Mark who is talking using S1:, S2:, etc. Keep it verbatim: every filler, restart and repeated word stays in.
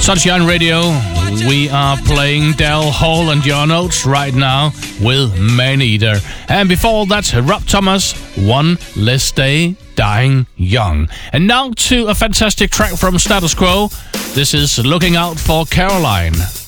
S1: Sunshine Radio, we are playing Del Hall and your notes right now with Man Eater. And before that, Rob Thomas, One Less Day, Dying Young. And now to a fantastic track from Status Quo. This is Looking Out for Caroline.